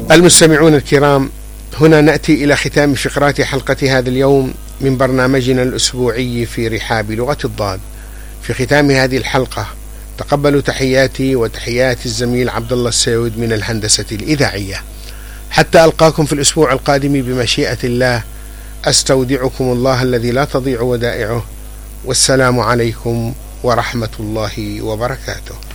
المستمعون الكرام، هنا نأتي إلى ختام فقرات حلقة هذا اليوم من برنامجنا الأسبوعي في رحاب لغة الضاد. في ختام هذه الحلقة تقبلوا تحياتي وتحيات الزميل عبد الله السيود من الهندسة الإذاعية. حتى ألقاكم في الأسبوع القادم بمشيئة الله، أستودعكم الله الذي لا تضيع ودائعه، والسلام عليكم ورحمة الله وبركاته.